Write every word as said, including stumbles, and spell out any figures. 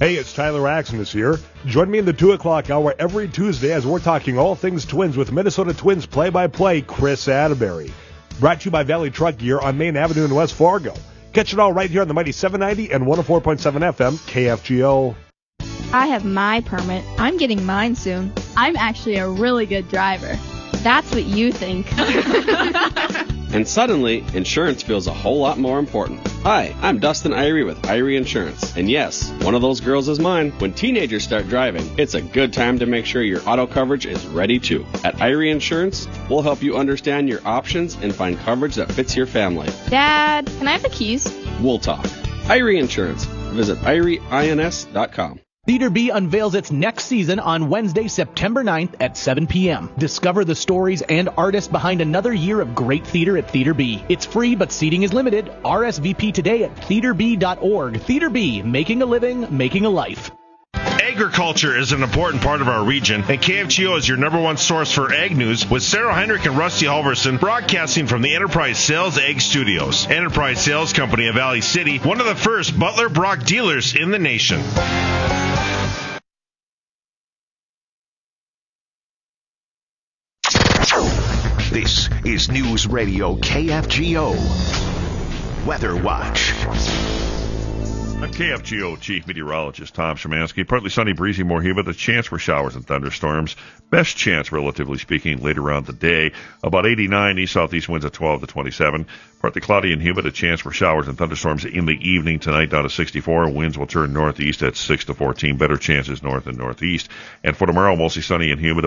Hey, it's Tyler Axon here. Join me in the two o'clock hour every Tuesday as we're talking all things Twins with Minnesota Twins play-by-play Chris Atterbury. Brought to you by Valley Truck Gear on Main Avenue in West Fargo. Catch it all right here on the mighty seven ninety and one oh four point seven F M K F G O. I have my permit. I'm getting mine soon. I'm actually a really good driver. That's what you think. And suddenly, insurance feels a whole lot more important. Hi, I'm Dustin Irie with Irie Insurance. And yes, one of those girls is mine. When teenagers start driving, it's a good time to make sure your auto coverage is ready too. At Irie Insurance, we'll help you understand your options and find coverage that fits your family. Dad, can I have the keys? We'll talk. Irie Insurance. Visit irie ins dot com. Theater B unveils its next season on Wednesday, September ninth at seven p.m. Discover the stories and artists behind another year of great theater at Theater B. It's free, but seating is limited. R S V P today at theater b dot org. Theater B, making a living, making a life. Agriculture is an important part of our region, and K F G O is your number one source for ag news with Sarah Heinrich and Rusty Halverson broadcasting from the Enterprise Sales Ag Studios. Enterprise Sales Company of Valley City, one of the first Butler Brock dealers in the nation. This is News Radio K F G O Weather Watch. I'm K F G O Chief Meteorologist Tom Szymanski. Partly sunny, breezy, more humid. A chance for showers and thunderstorms. Best chance, relatively speaking, later on the day. About eighty-nine, east-southeast winds at twelve to twenty-seven. Partly cloudy and humid. A chance for showers and thunderstorms in the evening tonight down to sixty-four. Winds will turn northeast at six to fourteen. Better chances north and northeast. And for tomorrow, mostly sunny and humid.